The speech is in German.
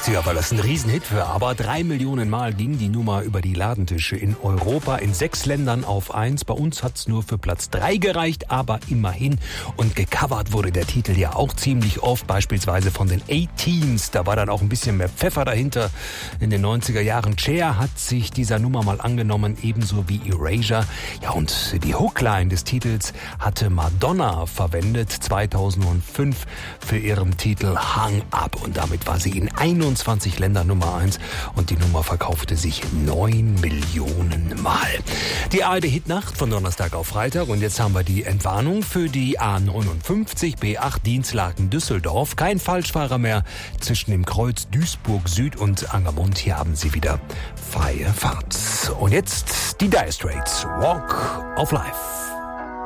Ja, weil das ein Riesenhit war. Aber 3 Millionen Mal ging die Nummer über die Ladentische in Europa, in 6 Ländern auf 1. Bei uns hat's nur für Platz 3 gereicht, aber immerhin. Und gecovert wurde der Titel ja auch ziemlich oft, beispielsweise von den A-Teens. Da war dann auch ein bisschen mehr Pfeffer dahinter. In den 90er Jahren Cher hat sich dieser Nummer mal angenommen, ebenso wie Erasure. Ja, und die Hookline des Titels hatte Madonna verwendet, 2005 für ihren Titel Hung Up. Und damit war sie in 21 Ländern Nummer 1 und die Nummer verkaufte sich 9 Millionen Mal. Die ARD-Hitnacht von Donnerstag auf Freitag und jetzt haben wir die Entwarnung für die A59 B8 Dinslaken-Düsseldorf. Kein Falschfahrer mehr zwischen dem Kreuz Duisburg Süd und Angermund. Hier haben Sie wieder freie Fahrt. Und jetzt die Dire Straits, Walk of Life.